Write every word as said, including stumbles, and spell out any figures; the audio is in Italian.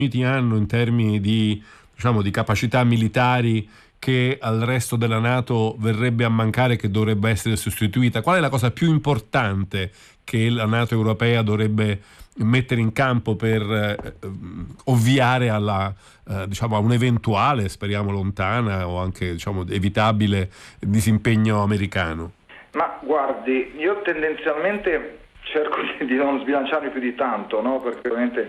Uniti hanno in termini di, diciamo, di capacità militari che al resto della NATO verrebbe a mancare, che dovrebbe essere sostituita? Qual è la cosa più importante che la NATO europea dovrebbe mettere in campo per eh, ovviare alla, eh, diciamo, a un'eventuale, speriamo lontana o anche, diciamo, evitabile disimpegno americano? Ma guardi, io tendenzialmente cerco di non sbilanciarmi più di tanto, no? Perché ovviamente